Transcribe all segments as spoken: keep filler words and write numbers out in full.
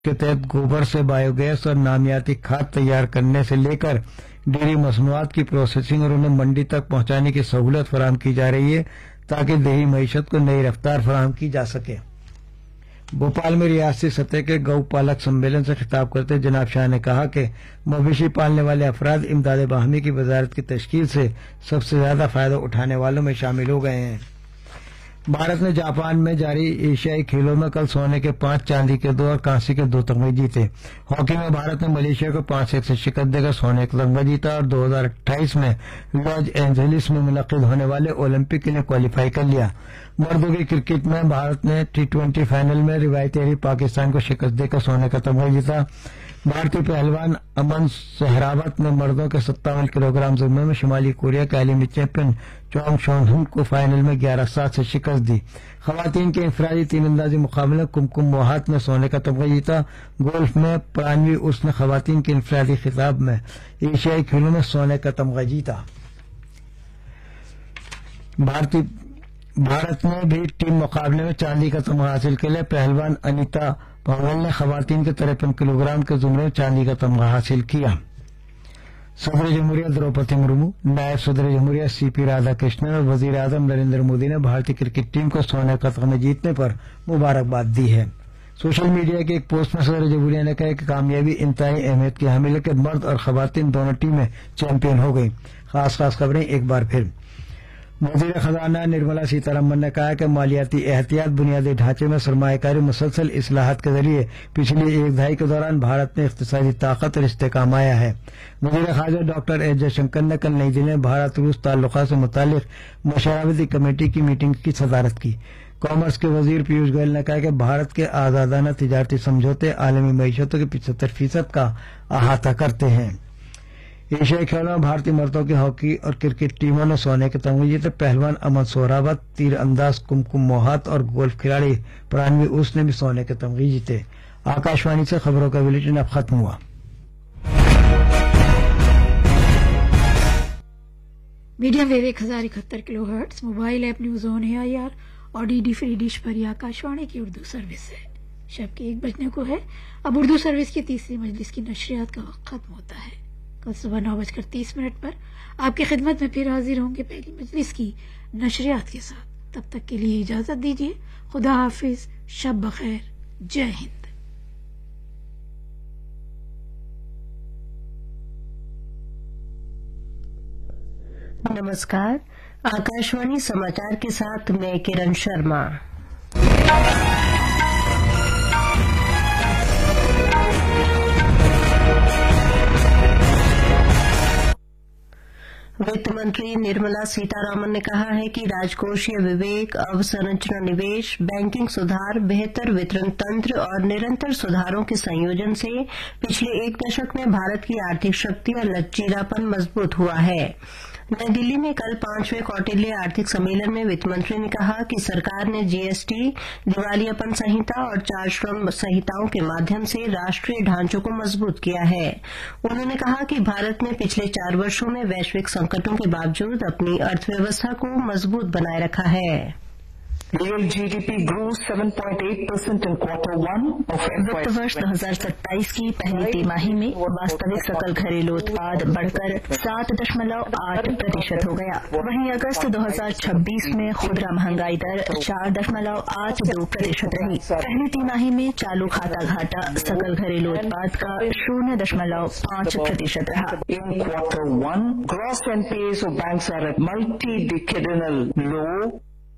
के तहत गोबर से बायोगैस और नामियाती खाद तैयार करने से लेकर डेयरी मसनूआत की प्रोसेसिंग और उन्हें मंडी तक पहुंचाने की सहूलत फराहम की जा रही है ताकि देही मईशत को नई रफ्तार फराहम की जा सके। भोपाल में रियासती सतह के गौ पालक सम्मेलन से खिताब करते जनाब शाह ने कहा कि मवेशी पालने वाले अफराद इमदाद बाहमी की वजारत की तश्कील से सबसे ज्यादा फायदा उठाने वालों में शामिल हो गए हैं। भारत ने जापान में जारी एशियाई खेलों में कल सोने के पांच, चांदी के दो और कांसी के दो तमगे जीते। हॉकी में भारत ने मलेशिया को पांच एक से शिकस्त देकर सोने का तमगा जीता और दो हजार अट्ठाईस में लॉस एंजलिस में मुनक्किद होने वाले ओलंपिक के लिए क्वालिफाई कर लिया। मर्दों की क्रिकेट में भारत ने टी ट्वेंटी फाइनल में रिवायती पाकिस्तान को शिकस्त देकर सोने का तमगा जीता। भारतीय पहलवान अमन सहरावत ने मर्दों के सत्तावन किलोग्राम जुम्मे में शुमाली कोरिया के आलमी चैंपियन चोंग शोनहुन को फाइनल में ग्यारह सात से शिकस्त दी। खवातीन के इंफरादी तीरंदाजी मुकाबले में कुमकुम मोहात ने सोने का तमगा जीता। गोल्फ में प्राणवी उस ने खवातीन के इंफरादी खिताब में एशियाई खेलों में सोने का तमगा जीता। भारतीय भारत ने भी टीम मुकाबले में चांदी का तमगा हासिल कर लिया। पहलवान अनीता पंगल ने खवातीन के तिरपन किलोग्राम के जुमरे में चांदी का तमगा हासिल किया। सदर जमहूरिया द्रौपदी मुर्मू, नायब सदर जमहूरिया सीपी राधाकृष्णन और वजीर आजम नरेंद्र मोदी ने भारतीय क्रिकेट टीम को सोने का तमगा जीतने पर मुबारकबाद दी है। सोशल मीडिया के एक पोस्ट में सदर जमहूरिया ने कहा कि कामयाबी इंतहाई अहमियत की हामिल है कि मर्द और खवातीन दोनों टीमें चैंपियन हो गई। खास खास खबरें एक बार फिर। वजीर खजाना निर्मला सीतारमन ने कहा कि मालियाती एहतियात बुनियादी ढांचे में सरमायाकारी मुसलसल इस्लाहात के जरिए पिछली एक दहाई के दौरान भारत में इक्तिसादी ताकत और इस्तेकाम आया है। वजीर खारजा डॉक्टर एस जयशंकर ने कल नई दिल्ली में भारत रूस ताल्लुकात से मुतालिक मशवरती कमेटी की मीटिंग की सदारत की। कॉमर्स के वजीर पीयूष गोयल ने कहा कि भारत के आजादाना तिजारती समझौते आलमी मईशतों के पिछहत्तर फीसद का अहाता करते हैं। एशियाई खेलों में भारतीय मर्दों की हॉकी और क्रिकेट टीमों ने सोने के तमगे जीते। पहलवान अमन सोहरावत, तीर अंदाज कुमकुम मोहात और गोल्फ खिलाड़ी प्राणवी उस ने भी सोने के तमगे जीते। आकाशवाणी से खबरों का बुलेटिन अब खत्म हुआ। मीडियम वेव एक हजार इकहत्तर kilo hertz, mobile app news on है आई आर और डीडी फ्री डिश पर यह आकाशवाणी की उर्दू सर्विस है। शब के एक बजने को है। अब उर्दू सर्विस की तीसरी मजलिस की नशरियात का वक्त खत्म होता है। कल सुबह नौ बजकर तीस मिनट पर आपकी खिदमत में फिर हाजिर होंगे पहली मजलिस की नशरियात के साथ। तब तक के लिए इजाजत दीजिए। खुदा हाफिज, शब बखैर, जय हिंद। नमस्कार, आकाशवाणी समाचार के साथ मैं किरण शर्मा। वित्त मंत्री निर्मला सीतारामन ने कहा है कि राजकोषीय विवेक, अवसंरचना निवेश, बैंकिंग सुधार, बेहतर वितरण तंत्र और निरंतर सुधारों के संयोजन से पिछले एक दशक में भारत की आर्थिक शक्ति और लचीलापन मजबूत हुआ है। नई दिल्ली में कल पांचवें कौटिल्य आर्थिक सम्मेलन में वित्त मंत्री ने कहा कि सरकार ने जीएसटी, दिवालियापन संहिता और चार श्रम संहिताओं के माध्यम से राष्ट्रीय ढांचों को मजबूत किया है। उन्होंने कहा कि भारत ने पिछले चार वर्षों में वैश्विक संकटों के बावजूद अपनी अर्थव्यवस्था को मजबूत बनाए रखा है। Real G D P grew seven point eight percent in quarter one of वित्त वर्ष दो हजार सत्ताईस की पहली तिमाही में वास्तविक सकल घरेलू उत्पाद बढ़कर सात दशमलव आठ प्रतिशत हो गया। वहीं अगस्त दो हजार छब्बीस में खुदरा महंगाई दर चार दशमलव आठ दो प्रतिशत रही। पहली तिमाही में चालू खाता घाटा सकल घरेलू उत्पाद का शून्य दशमलव पांच प्रतिशत रहा। In quarter one, gross N P As of banks are at multi-decadal low.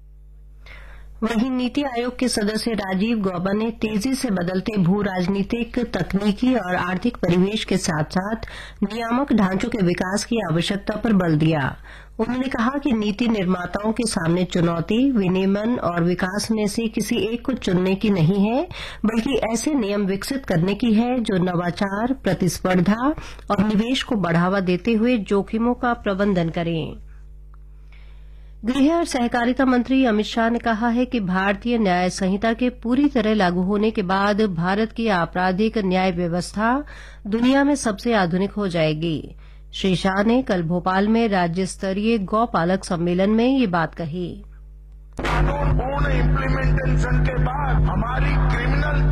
वहीं नीति आयोग के सदस्य राजीव गौबा ने तेजी से बदलते भू राजनीतिक, तकनीकी और आर्थिक परिवेश के साथ साथ नियामक ढांचों के विकास की आवश्यकता पर बल दिया। उन्होंने कहा कि नीति निर्माताओं के सामने चुनौती विनियमन और विकास में से किसी एक को चुनने की नहीं है, बल्कि ऐसे नियम विकसित करने की है जो नवाचार, प्रतिस्पर्धा और निवेश को बढ़ावा देते हुए जोखिमों का प्रबंधन करें। गृह और सहकारिता मंत्री अमित शाह ने कहा है कि भारतीय न्याय संहिता के पूरी तरह लागू होने के बाद भारत की आपराधिक न्याय व्यवस्था दुनिया में सबसे आधुनिक हो जाएगी। श्री शाह ने कल भोपाल में राज्य स्तरीय गौ पालक सम्मेलन में ये बात कही। कानून पूर्ण इम्प्लीमेंटेशन के बाद हमारी